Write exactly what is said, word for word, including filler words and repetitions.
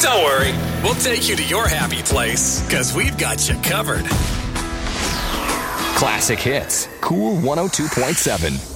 Don't worry, we'll take you to your happy place, because we've got you covered. Classic Hits, Cool one oh two point seven.